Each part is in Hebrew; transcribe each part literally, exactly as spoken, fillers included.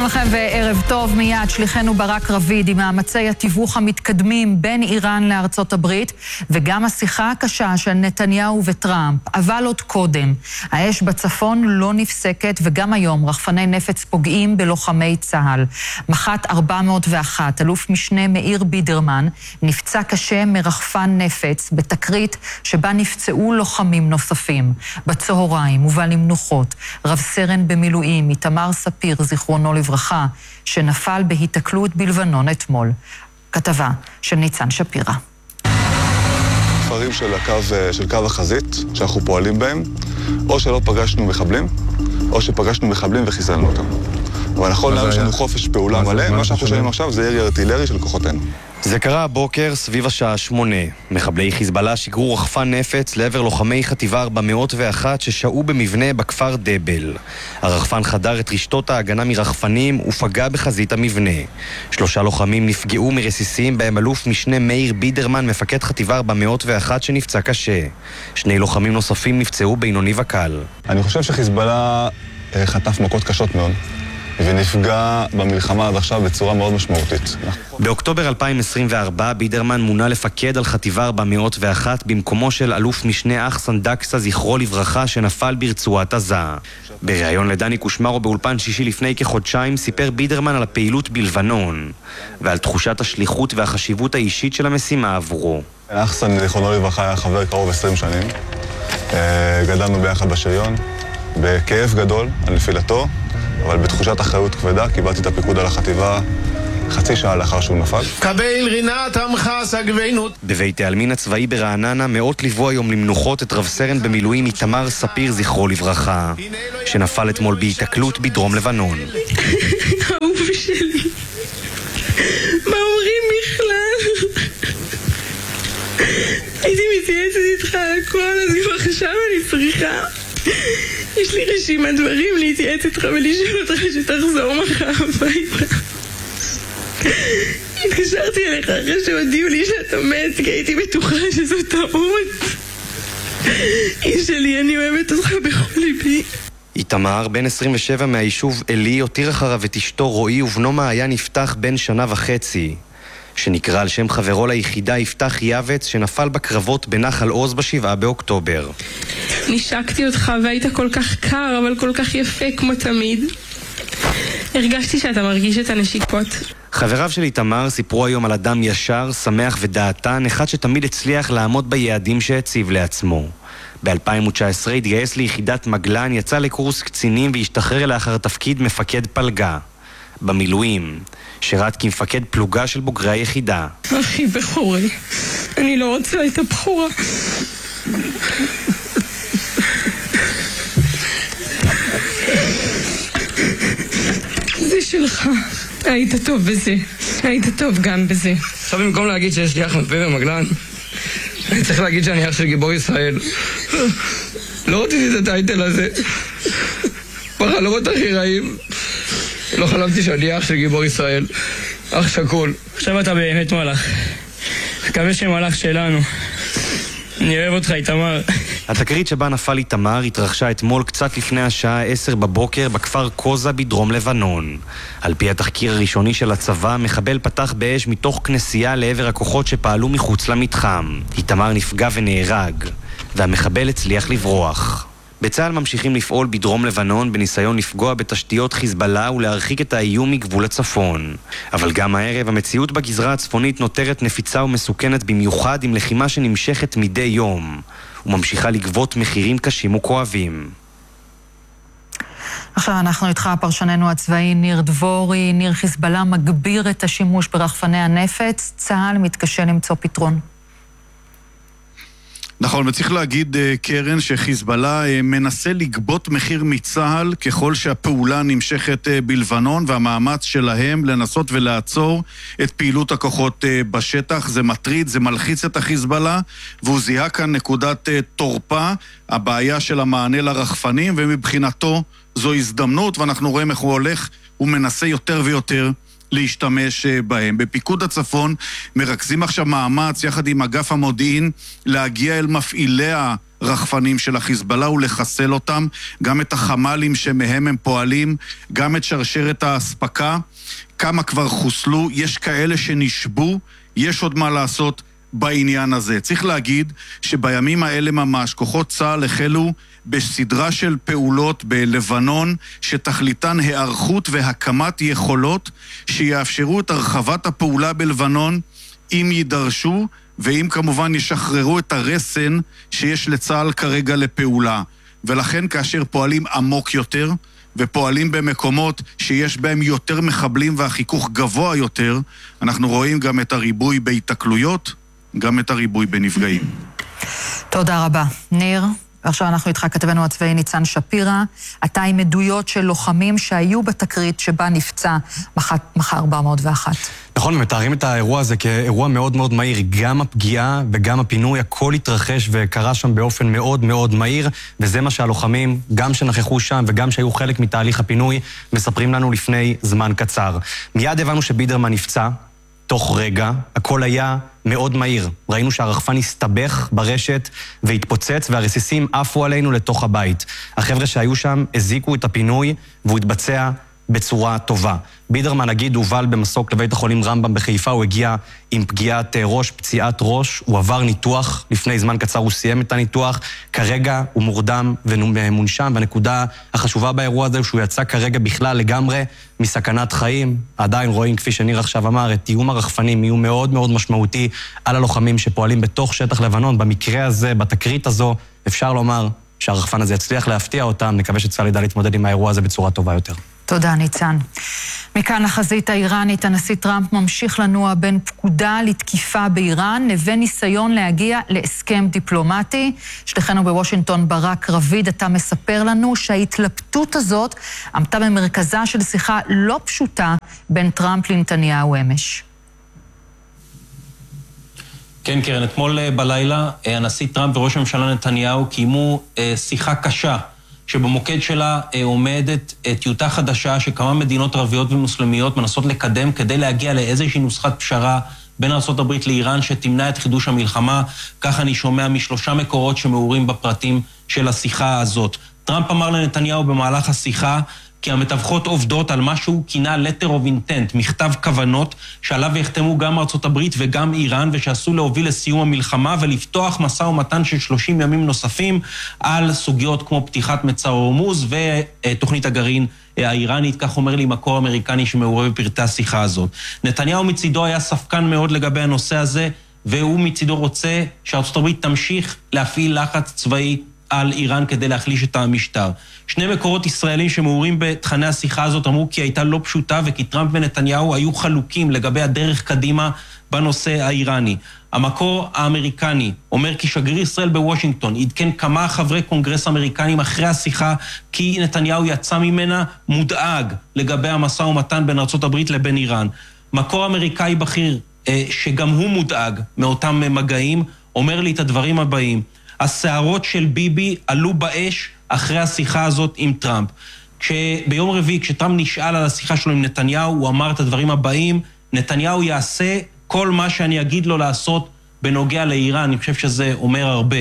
שלום לכם וערב טוב. מיד שליחנו ברק רביד עם מאמצי התיווך המתקדמים בין איראן לארצות הברית וגם השיחה הקשה של נתניהו וטראמפ. אבל עוד קודם, האש בצפון לא נפסקת וגם היום רחפני נפץ פוגעים בלוחמי צה"ל. מח"ט ארבע מאות ואחת, אלוף משנה מאיר בידרמן, נפצע קשה מרחפן נפץ בתקרית שבה נפצעו לוחמים נוספים. בצהריים מובא למנוחות רב סרן במילואים איתמר ספיר זיכרונו לברכה, שנפל בהיתקלות בלבנון אתמול. כתבה של ניצן שפירה. כפרים של הקו, של קו החזית שאנחנו פועלים בהם, או שלא פגשנו מחבלים, או שפגשנו מחבלים וחיסלנו אותם. אבל נכון להיום יש לנו חופש פעולה מלא, מה שאנחנו שומעים עכשיו זה ירי ארטילרי של כוחותינו. זה קרה הבוקר סביב השעה שמונה. מחבלי חיזבאללה שיגרו רחפן נפץ לעבר לוחמי חטיבה ארבע מאות ואחת ששהו במבנה בכפר דבל. הרחפן חדר את רשתות ההגנה מרחפנים ופגע בחזית המבנה. שלושה לוחמים נפגעו מרסיסים בהם אלוף משנה מאיר בידרמן, מפקד חטיבה ארבע מאות ואחת שנפצע קשה. שני לוחמים נוספים נפצעו בינוני וקל. אני חושב שחיזבאללה חטף מכות קשות מאוד. ונפגע במלחמה עד עכשיו בצורה מאוד משמעותית. באוקטובר אלפיים עשרים וארבע בידרמן מונה לפקד על חטיבה ארבע מאות ואחת במקומו של אלוף משנה אחסן דקסה זכרו לברכה שנפל ברצועת עזה. בריאיון לדני קושמרו באולפן שישי לפני כחודשיים סיפר בידרמן על הפעילות בלבנון ועל תחושת השליחות והחשיבות האישית של המשימה עבורו. אחסן זכרונו לברכה היה חבר קרוב עשרים שנים. גדלנו ביחד בשריון, בכאב גדול על נפילתו, אבל בתחושת אחריות כבדה קיבלתי את הפיקוד על החטיבה חצי שעה לאחר שהוא נפל. קבל רינת עמך סגוונות. בבית העלמין הצבאי ברעננה מאות ליוו היום למנוחות את רב סרן במילואים איתמר ספיר זכרו לברכה, שנפל אתמול בהיתקלות בדרום לבנון. אהוב שלי, מה אומרים בכלל? הייתי מתייעצת איתך על הכל, אז אם עכשיו אני צריכה, יש לי רשימת דברים להתייעץ איתך ולשאול אותך שתחזור מחר הביתה. התקשרתי אליך אחרי שהודיעו לי שאתה מת, כי הייתי בטוחה שזו טעות. איש שלי, אני אוהבת אותך בכל ליבי. איתמר, בן עשרים ושבע מהיישוב אלי, הותיר אחריו את אשתו רועי ובנו מעיין יפתח בן שנה וחצי, שנקרא על שם חברו ליחידה יפתח יבץ, שנפל בקרבות בנחל עוז בשבעה באוקטובר. נשקתי אותך והיית כל כך קר, אבל כל כך יפה כמו תמיד. הרגשתי שאתה מרגיש את הנשיקות. חבריו של איתמר סיפרו היום על אדם ישר, שמח ודעתן, אחד שתמיד הצליח לעמוד ביעדים שהציב לעצמו. ב-אלפיים תשע עשרה התגייס ליחידת מגלן, יצא לקורס קצינים והשתחרר לאחר תפקיד מפקד פלגה. במילואים שירת כמפקד פלוגה של בוגרי היחידה. אחי בחורי, אני לא רוצה את הבחורה. זה שלך. היית טוב בזה. היית טוב גם בזה. עכשיו במקום להגיד שיש לי אח מפה במגלן, אני צריך להגיד שאני אח של גיבור ישראל. לא רציתי את הטייטל הזה. בחלומות הכי רעים לא חלמתי שאני אח של גיבור ישראל. אח שקול. עכשיו אתה באמת מלאך. מקווה שמלאך שלנו. אני אוהב אותך, איתמר. התקרית שבה נפל איתמר התרחשה אתמול קצת לפני השעה עשר בבוקר בכפר קוזה בדרום לבנון. על פי התחקיר הראשוני של הצבא, מחבל פתח באש מתוך כנסייה לעבר הכוחות שפעלו מחוץ למתחם. איתמר נפגע ונהרג, והמחבל הצליח לברוח. בצה"ל ממשיכים לפעול בדרום לבנון בניסיון לפגוע בתשתיות חיזבאללה ולהרחיק את האיום מגבול הצפון. אבל גם הערב המציאות בגזרה הצפונית נותרת נפיצה ומסוכנת במיוחד עם לחימה שנמשכת מדי יום וממשיכה לגבות מחירים קשים וכואבים. עכשיו אנחנו איתך, פרשננו הצבאי ניר דבורי. ניר, חיזבאללה מגביר את השימוש ברחפני הנפץ, צה"ל מתקשה למצוא פתרון. נכון, וצריך להגיד, קרן, שחיזבאללה מנסה לגבות מחיר מצה"ל ככל שהפעולה נמשכת בלבנון, והמאמץ שלהם לנסות ולעצור את פעילות הכוחות בשטח. זה מטריד, זה מלחיץ את החיזבאללה, והוא זיהה כאן נקודת תורפה, הבעיה של המענה לרחפנים, ומבחינתו זו הזדמנות, ואנחנו רואים איך הוא הולך, הוא מנסה יותר ויותר להשתמש בהם. בפיקוד הצפון מרכזים עכשיו מאמץ יחד עם אגף המודיעין להגיע אל מפעילי הרחפנים של החיזבאללה ולחסל אותם, גם את החמלים שמהם הם פועלים, גם את שרשרת האספקה. כמה כבר חוסלו, יש כאלה שנשבו, יש עוד מה לעשות בעניין הזה. צריך להגיד שבימים האלה ממש כוחות צה"ל החלו בסדרה של פעולות בלבנון שתכליתן הערכות והקמת יכולות שיאפשרו את הרחבת הפעולה בלבנון אם יידרשו, ואם כמובן ישחררו את הרסן שיש לצה"ל כרגע לפעולה. ולכן כאשר פועלים עמוק יותר ופועלים במקומות שיש בהם יותר מחבלים והחיכוך גבוה יותר, אנחנו רואים גם את הריבוי בהתקלויות, גם את הריבוי בנפגעים. תודה רבה. ניר, עכשיו אנחנו איתך כתבנו הצבאי ניצן שפירא, אתה עם עדויות של לוחמים שהיו בתקרית שבה נפצע מח"ט ארבע מאות ואחת. נכון, מתארים את האירוע הזה כאירוע מאוד מאוד מהיר. גם הפגיעה וגם הפינוי, הכל התרחש וקרה שם באופן מאוד מאוד מהיר, וזה מה שהלוחמים, גם שנכחו שם וגם שהיו חלק מתהליך הפינוי, מספרים לנו לפני זמן קצר. מיד הבנו שבידרמן נפצע, תוך רגע, הכל היה מאוד מהיר. ראינו שהרחפן הסתבך ברשת והתפוצץ, והרסיסים עפו עלינו לתוך הבית. החבר'ה שהיו שם הזיקו את הפינוי, והוא התבצע בצורה טובה. בידרמן, נגיד, הובל במסוק לבית החולים רמב"ם בחיפה, הוא הגיע עם פגיעת ראש, פציעת ראש, הוא עבר ניתוח, לפני זמן קצר הוא סיים את הניתוח, כרגע הוא מורדם ומונשם, והנקודה החשובה באירוע הזה הוא שהוא יצא כרגע בכלל לגמרי מסכנת חיים. עדיין רואים, כפי שניר עכשיו אמר, את איום הרחפנים, איום מאוד מאוד משמעותי על הלוחמים שפועלים בתוך שטח לבנון. במקרה הזה, בתקרית הזו, אפשר לומר שהרחפן הזה יצליח להפתיע אותם, נקווה שצה"ל ידע להתמודד עם האירוע הזה בצורה טובה יותר. תודה, ניצן. מכאן לחזית האיראנית, הנשיא טראמפ ממשיך לנוע בין פקודה לתקיפה באיראן לבין ניסיון להגיע להסכם דיפלומטי. שליחנו בוושינגטון ברק רביד, אתה מספר לנו שההתלבטות הזאת עמדה במרכזה של שיחה לא פשוטה בין טראמפ לנתניהו אמש. כן, קרן, אתמול בלילה הנשיא טראמפ וראש הממשלה נתניהו קיימו שיחה קשה, שבמוקד שלה עומדת טיוטה חדשה שכמה מדינות ערביות ומוסלמיות מנסות לקדם כדי להגיע לאיזושהי נוסחת פשרה בין ארצות הברית לאיראן שתמנע את חידוש המלחמה. כך אני שומע משלושה מקורות שמעורים בפרטים של השיחה הזאת. טראמפ אמר לנתניהו במהלך השיחה כי המתווכות עובדות על מה שהוא כינה letter of intent, מכתב כוונות, שעליו יחתמו גם ארצות הברית וגם איראן, ושעשו להוביל לסיום המלחמה ולפתוח מסע ומתן של שלושים ימים נוספים על סוגיות כמו פתיחת מצר הורמוז ותוכנית הגרעין האיראנית. כך אומר לי מקור אמריקני שמעורב בפרטי השיחה הזאת. נתניהו מצידו היה ספקן מאוד לגבי הנושא הזה, והוא מצידו רוצה שארצות הברית תמשיך להפעיל לחץ צבאי על איראן כדי להחליש את המשטר. שני מקורות ישראלים שמעורים בתכני השיחה הזאת אמרו כי הייתה לא פשוטה וכי טראמפ ונתניהו היו חלוקים לגבי הדרך קדימה בנושא האיראני. המקור האמריקני אומר כי שגריר ישראל בוושינגטון עדכן כמה חברי קונגרס אמריקנים אחרי השיחה כי נתניהו יצא ממנה מודאג לגבי המשא ומתן בין ארצות הברית לבין איראן. מקור אמריקאי בכיר שגם הוא מודאג מאותם מגעים אומר לי את הדברים הבאים: השערות של ביבי עלו באש אחרי השיחה הזאת עם טראמפ. כשביום רביעי, כשטראמפ נשאל על השיחה שלו עם נתניהו, הוא אמר את הדברים הבאים: נתניהו יעשה כל מה שאני אגיד לו לעשות בנוגע לאיראן. אני חושב שזה אומר הרבה.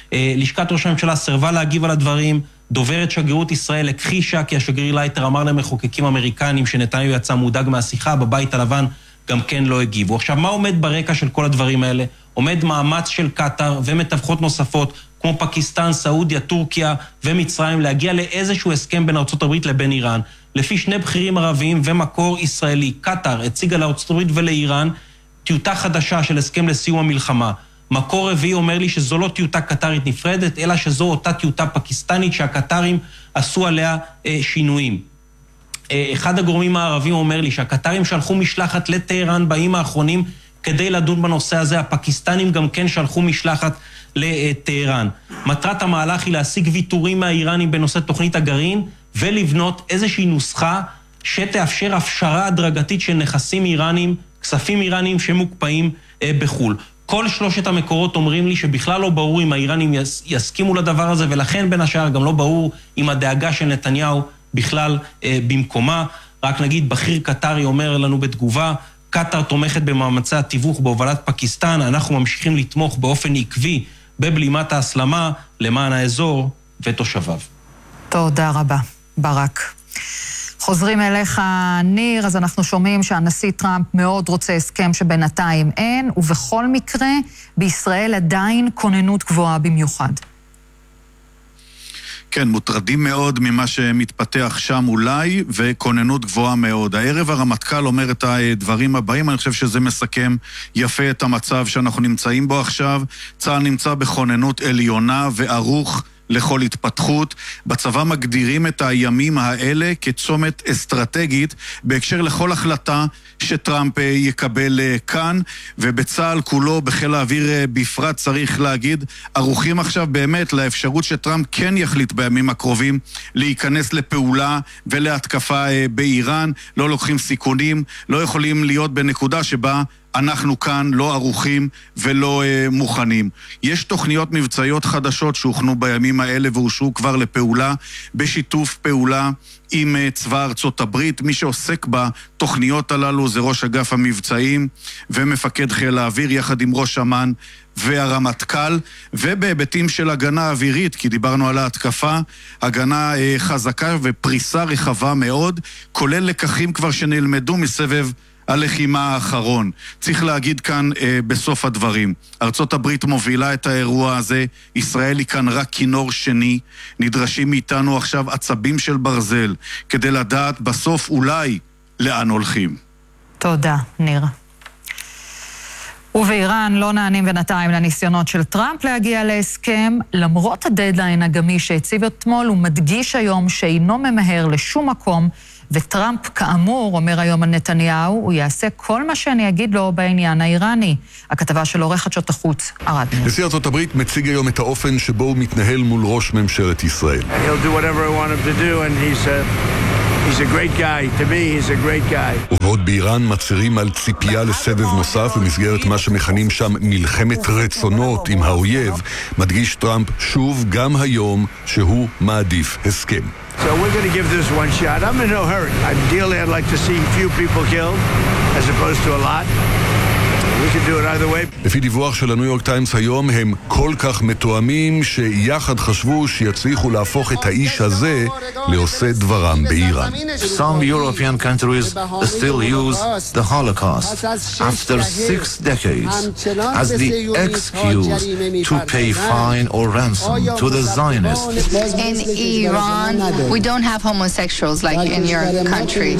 לשכת ראש הממשלה סרבה להגיב על הדברים, דוברת שגרירות ישראל הכחישה כי השגריר לייטר אמר למחוקקים אמריקנים שנתניהו יצא מודאג מהשיחה, בבית הלבן גם כן לא הגיבו. עכשיו, מה עומד ברקע של כל הדברים האלה? עומד מאמץ של קטר ומתווכות נוספות, כמו פקיסטן, סעודיה, טורקיה ומצרים, להגיע לאיזשהו הסכם בין ארצות הברית לבין איראן. לפי שני בכירים ערביים ומקור ישראלי, קטר הציגה לארצות הברית ולאיראן טיוטה חדשה של הסכם לסיום המלחמה. מקור רביעי אומר לי שזו לא טיוטה קטרית נפרדת, אלא שזו אותה טיוטה פקיסטנית שהקטרים עשו עליה אה, שינויים. אה, אחד הגורמים הערבים אומר לי שהקטרים שלחו משלחת לטהרן בימים האחרונים כדי לדון בנושא הזה. הפקיסטנים גם כן שלחו משלחת לטהרן. מטרת המהלך היא להשיג ויתורים מהאיראנים בנושא תוכנית הגרעין ולבנות איזושהי נוסחה שתאפשר הפשרה הדרגתית של נכסים איראנים, כספים איראנים שמוקפאים אה, בחול. כל שלושת המקורות אומרים לי שבכלל לא ברור אם האיראנים יס, יסכימו לדבר הזה, ולכן בין השאר גם לא ברור אם הדאגה של נתניהו בכלל אה, במקומה. רק נגיד, בכיר קטרי אומר לנו בתגובה: קטר תומכת במאמצי התיווך בהובלת פקיסטן, אנחנו ממשיכים לתמוך באופן עקבי בבלימת ההסלמה למען האזור ותושביו. תודה רבה, ברק. חוזרים אליך, ניר, אז אנחנו שומעים שהנשיא טראמפ מאוד רוצה הסכם שבינתיים אין, ובכל מקרה, בישראל עדיין כוננות גבוהה במיוחד. כן, מוטרדים מאוד ממה שמתפתח שם אולי, וכוננות גבוהה מאוד. הערב הרמטכ"ל אומר את הדברים הבאים, אני חושב שזה מסכם יפה את המצב שאנחנו נמצאים בו עכשיו. צה"ל נמצא בכוננות עליונה וערוך לכל התפתחות. בצבא מגדירים את הימים האלה כצומת אסטרטגית בהקשר לכל החלטה שטראמפ יקבל כאן, ובצה"ל כולו, בחיל האוויר בפרט, צריך להגיד, ערוכים עכשיו באמת לאפשרות שטראמפ כן יחליט בימים הקרובים להיכנס לפעולה ולהתקפה באיראן. לא לוקחים סיכונים, לא יכולים להיות בנקודה שבה אנחנו כאן לא ערוכים ולא uh, מוכנים. יש תוכניות מבצעיות חדשות שהוכנו בימים האלה ואושרו כבר לפעולה, בשיתוף פעולה עם uh, צבא ארצות הברית. מי שעוסק בתוכניות הללו זה ראש אגף המבצעים ומפקד חיל האוויר יחד עם ראש אמ"ן והרמטכ"ל, ובהיבטים של הגנה אווירית, כי דיברנו על ההתקפה, הגנה uh, חזקה ופריסה רחבה מאוד, כולל לקחים כבר שנלמדו מסבב הלחימה האחרון. צריך להגיד כאן אה, בסוף הדברים, ארצות הברית מובילה את האירוע הזה, ישראל היא כאן רק כינור שני, נדרשים מאיתנו עכשיו עצבים של ברזל, כדי לדעת בסוף אולי לאן הולכים. תודה, ניר. ובאיראן לא נענים בינתיים לניסיונות של טראמפ להגיע להסכם, למרות הדדליין הגמיש שהציב אתמול, הוא מדגיש היום שאינו ממהר לשום מקום, וטראמפ כאמור אומר היום על נתניהו, הוא יעשה כל מה שאני אגיד לו בעניין האיראני. הכתבה של עורך חדשות החוץ, ארד ניר. נשיא ארצות הברית מציג היום את האופן שבו הוא מתנהל מול ראש ממשלת ישראל. He'll do whatever I want him to do and he's a, he's a great guy. To me he's a great guy. ובעוד באיראן מצהירים על ציפייה לסבב נוסף במסגרת מה שמכנים שם מלחמת רצונות עם האויב, מדגיש טראמפ שוב גם היום שהוא מעדיף הסכם. So we're going to give this one shot. I'm in no hurry. Ideally, I'd like to see few people killed as opposed to a lot. We could do it either way. לפי דיווח של הניו יורק טיימס היום, הם כל כך מתואמים שיחד חשבו שיצליחו להפוך את האיש הזה לעושה דברם באיראן. Some European countries still use the Holocaust after six decades as the excuse to pay fine or ransom to the Zionists. In Iran, we don't have homosexuals like in your country.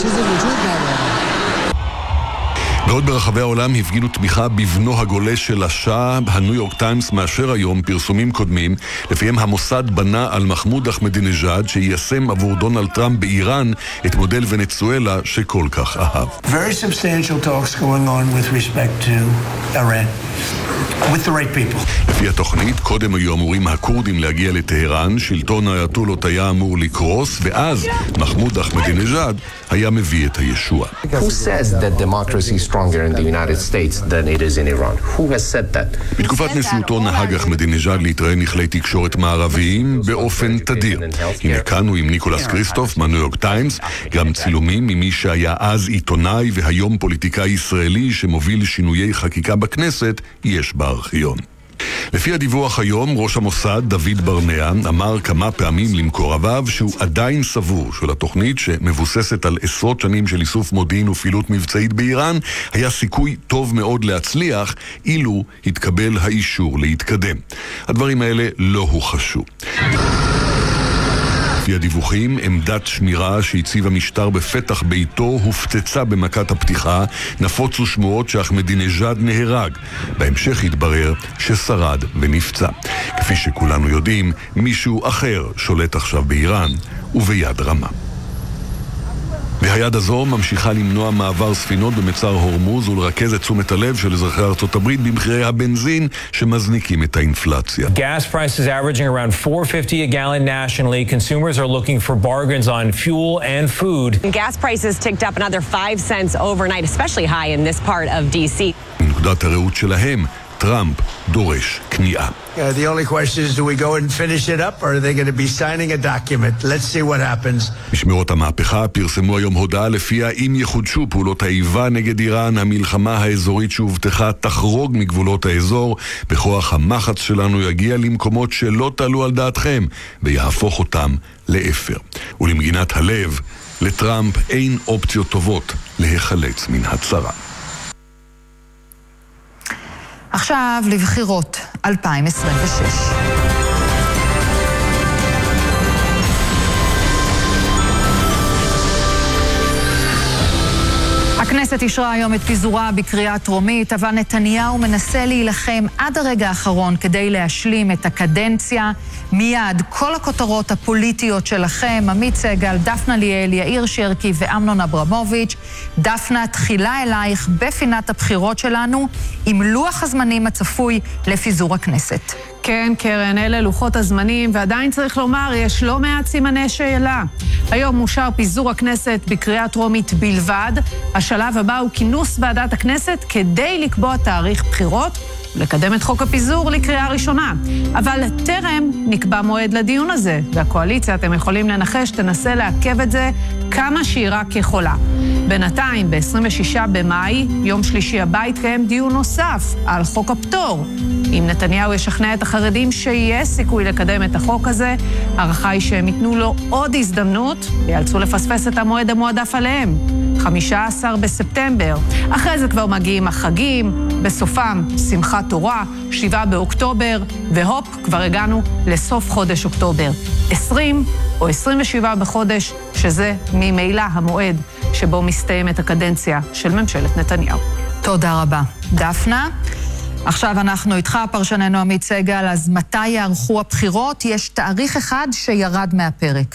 בעוד ברחבי העולם הפגינו תמיכה בבנו הגולש של השאה, הניו יורק טיימס מאשר היום פרסומים קודמים, לפיהם המוסד בנה על מחמוד אחמדינג'אד שיישם עבור דונלד טראמפ באיראן את מודל ונצואלה שכל כך אהב. Very substantial talks going on with respect to Iran. With the right people. לפי התוכנית, קודם היו אמורים הקורדים להגיע לטהרן, שלטון האייתולות היה אמור לקרוס, ואז מחמוד אחמדינג'אד היה מביא את הישוע. Who says that democracy is stronger in the United States than it is in Iran? Who has said that? בתקופת נשיאותו נהג אחמדינג'אד להתראיין לכלי תקשורת מערביים באופן תדיר. הנה כאן הוא עם ניקולס קריסטוף מהניו יורק טיימס, גם צילומים ממי שהיה אז עיתונאי והיום פוליטיקאי ישראלי שמוביל שינויי חקיקה בכנסת, יש בארכיון. לפי הדיווח היום, ראש המוסד דוד ברנע אמר כמה פעמים למקורביו שהוא עדיין סבור של התוכנית שמבוססת על עשרות שנים של איסוף מודיעין ופעילות מבצעית באיראן, היה סיכוי טוב מאוד להצליח אילו התקבל האישור להתקדם. הדברים האלה לא הוחשו. לפי הדיווחים, עמדת שמירה שהציב המשטר בפתח ביתו הופצצה במכת הפתיחה, נפוצו שמועות שאחמדינג'אד נהרג. בהמשך התברר ששרד ונפצע. כפי שכולנו יודעים, מישהו אחר שולט עכשיו באיראן וביד רמה. והיד הזו ממשיכה למנוע מעבר ספינות במצר הורמוז ולרכז את תשומת הלב של אזרחי ארצות הברית במחירי הבנזין שמזניקים את האינפלציה. Gas prices averaging around four fifty a gallon nationally. Consumers are looking for bargains on fuel and food. Gas prices ticked up another five cents overnight, especially high in this part of D C. מנקודת הראות שלהם, טראמפ דורש כניעה. Yeah, the only question is, do we go and finish it up, or are they going to be signing a document? Let's see what happens. משמרות המהפכה פרסמו היום הודעה לפיה אם יחודשו פעולות האיבה נגד איראן, המלחמה האזורית שהובטחה תחרוג מגבולות האזור, בכוח המחץ שלנו יגיע למקומות שלא תעלו על דעתכם, ויהפוך אותם לאפר. ולמגינת הלב, לטראמפ אין אופציות טובות להיחלץ מן הצרה. עכשיו לבחירות אלפיים עשרים ושש. הכנסת אישרה היום את פיזורה בקריאה טרומית, אבל נתניהו מנסה להילחם עד הרגע האחרון כדי להשלים את הקדנציה. מיד כל הכותרות הפוליטיות שלכם, עמית סגל, דפנה ליאל, יאיר שרקי ואמנון אברמוביץ'. דפנה, תחילה אלייך בפינת הבחירות שלנו עם לוח הזמנים הצפוי לפיזור הכנסת. כן, קרן, אלה לוחות הזמנים, ועדיין צריך לומר, יש לא מעט סימני שאלה. היום אושר פיזור הכנסת בקריאה טרומית בלבד. השלב הבא הוא כינוס ועדת הכנסת כדי לקבוע תאריך בחירות ולקדם את חוק הפיזור לקריאה ראשונה. אבל טרם נקבע מועד לדיון הזה, והקואליציה, אתם יכולים לנחש, תנסה לעכב את זה כמה שהיא רק יכולה. בינתיים, ב-עשרים ושישה במאי, יום שלישי הבא, יתקיים דיון נוסף על חוק הפטור. אם נתניהו ישכנע את החרדים שיש סיכוי לקדם את החוק הזה, הערכה היא שהם ייתנו לו עוד הזדמנות ויאלצו לפספס את המועד המועדף עליהם, חמישה עשר בספטמבר. אחרי זה כבר מגיעים החגים, בסופם שמחת תורה, שבעה באוקטובר, והופ, כבר הגענו לסוף חודש אוקטובר. עשרים או עשרים ושבעה בחודש, שזה ממילא המועד שבו מסתיימת הקדנציה של ממשלת נתניהו. תודה רבה. דפנה, עכשיו אנחנו איתך, פרשננו עמית סגל, אז מתי יערכו הבחירות? יש תאריך אחד שירד מהפרק.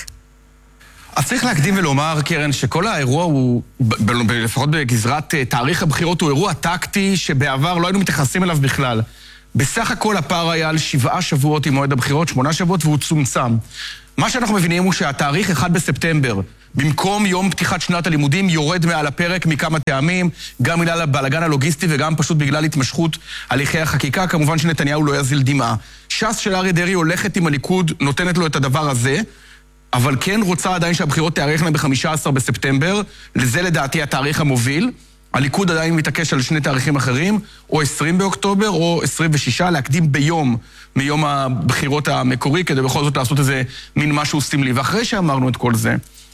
אז צריך להקדים ולומר, קרן, שכל האירוע הוא, לפחות בגזרת תאריך הבחירות, הוא אירוע טקטי שבעבר לא היינו מתייחסים אליו בכלל. בסך הכל הפער היה על שבעה שבועות עם מועד הבחירות, שמונה שבועות, והוא צומצם. מה שאנחנו מבינים הוא שהתאריך אחד בספטמבר, במקום יום פתיחת שנת הלימודים, יורד מעל הפרק מכמה טעמים, גם בגלל הבלגן הלוגיסטי וגם פשוט בגלל התמשכות הליכי החקיקה. כמובן שנתניהו לא יזיל דמעה. ש"ס של אריה דרעי הולכת עם הליכוד, נותנת לו את הדבר הזה, אבל כן רוצה עדיין שהבחירות תארכנה ב-חמישה עשר בספטמבר, לזה לדעתי התאריך המוביל. הליכוד עדיין מתעקש על שני תאריכים אחרים, או עשרים באוקטובר או עשרים ושישה, להקדים ביום מיום הבחירות המקורי, כדי בכל זאת לעשות איזה מין משהו סמלי. ואחרי שאמרנו את כל זה,